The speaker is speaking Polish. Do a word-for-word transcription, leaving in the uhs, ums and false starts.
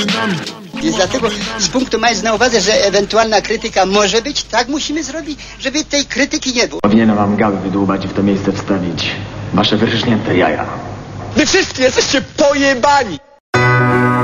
Więc dlatego z punktu mając na uwadze, że ewentualna krytyka może być, tak musimy zrobić, żeby tej krytyki nie było. Powinienem wam gały wydłubać i w to miejsce wstawić wasze wyrżnięte jaja. Wy wszyscy jesteście pojebani!